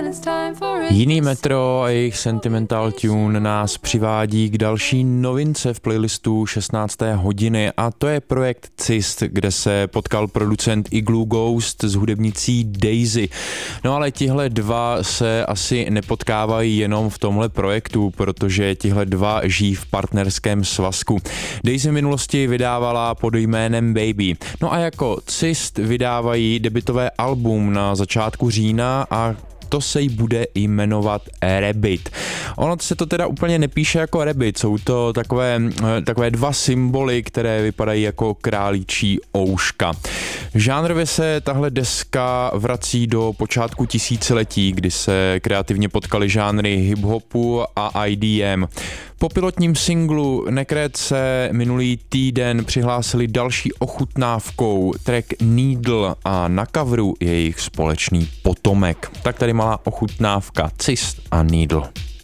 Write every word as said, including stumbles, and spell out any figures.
Jiný Metro a jejich Sentimental Tune nás přivádí k další novince v playlistu šestnácté hodiny a to je projekt Cist, kde se potkal producent Igloo Ghost s hudebnicí Daisy. No ale tihle dva se asi nepotkávají jenom v tomhle projektu, protože tihle dva žijí v partnerském svazku. Daisy v minulosti vydávala pod jménem Baby. No a jako Cist vydávají debutové album na začátku října a to se jí bude jmenovat Rabbit. Ono se to teda úplně nepíše jako Rabbit, jsou to takové, takové dva symboly, které vypadají jako králíčí ouška. Žánrově se tahle deska vrací do počátku tisíciletí, kdy se kreativně potkaly žánry hip-hopu a I D M. Po pilotním singlu Nekret se minulý týden přihlásili další ochutnávkou track Needle a na coveru je jejich společný potomek. Tak tady malá ochutnávka Cist a Needle.